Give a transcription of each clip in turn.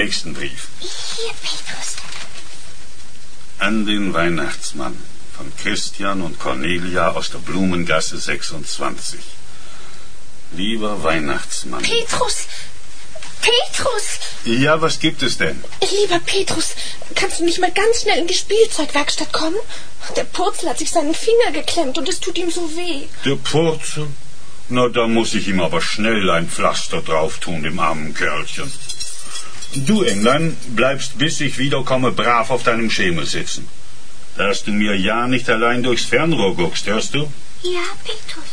nächsten Brief. Hier, Petrus. An den Weihnachtsmann von Christian und Cornelia aus der Blumengasse 26. Lieber Weihnachtsmann. Petrus! Petrus! Ja, was gibt es denn? Lieber Petrus, kannst du nicht mal ganz schnell in die Spielzeugwerkstatt kommen? Der Purzel hat sich seinen Finger geklemmt und es tut ihm so weh. Der Purzel? Na, da muss ich ihm aber schnell ein Pflaster drauf tun, dem armen Kerlchen. Du, Englein, bleibst, bis ich wiederkomme, brav auf deinem Schemel sitzen. Dass du mir ja nicht allein durchs Fernrohr guckst, hörst du? Ja, Petrus.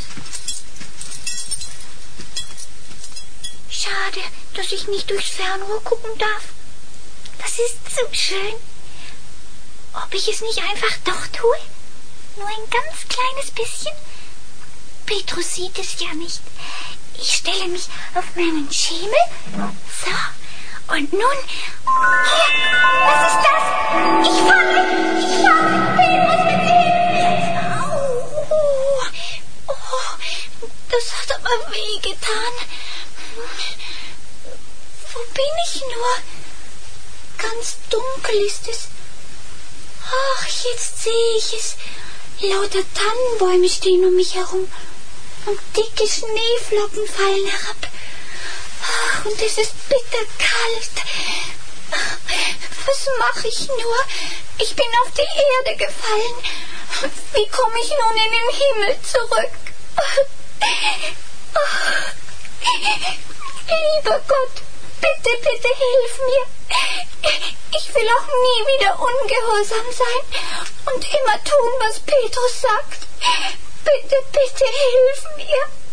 Schade, dass ich nicht durchs Fernrohr gucken darf. Das ist so schön. Ob ich es nicht einfach doch tue? Nur ein ganz kleines bisschen? Petrus sieht es ja nicht. Ich stelle mich auf meinen Schemel. So. Und nun... Hier, was ist das? Ich falle! Petrus, bitte hilf mir! Au. Oh, das hat aber wehgetan. Wo bin ich nur? Ganz dunkel ist es. Ach, jetzt sehe ich es. Lauter Tannenbäume stehen um mich herum. Und dicke Schneeflocken fallen herab. Ach, und es ist bitterkalt. Was mache ich nur? Ich bin auf die Erde gefallen. Wie komme ich nun in den Himmel zurück? Lieber Gott, bitte, bitte hilf mir. Ich will auch nie wieder ungehorsam sein und immer tun, was Petrus sagt. Bitte, bitte hilf mir.